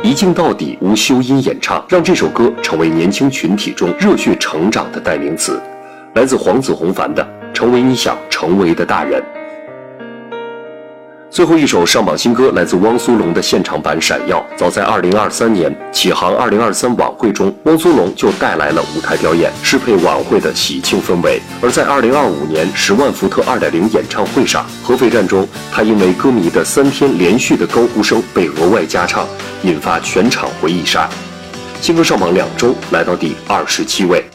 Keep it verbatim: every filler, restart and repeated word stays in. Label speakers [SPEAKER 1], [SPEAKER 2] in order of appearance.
[SPEAKER 1] 一镜到底无修音演唱，让这首歌成为年轻群体中热血成长的代名词。来自黄子弘凡的《成为你想成为的大人》。最后一首上榜新歌来自汪苏泷的现场版《闪耀》。早在二零二三年启航二零二三晚会中，汪苏泷就带来了舞台表演，适配晚会的喜庆氛围。而在二零二五年十万伏特 二点零 演唱会上，合肥站中，他因为歌迷的三天连续的高呼声被额外加唱，引发全场回忆杀。新歌上榜两周，来到第二十七位。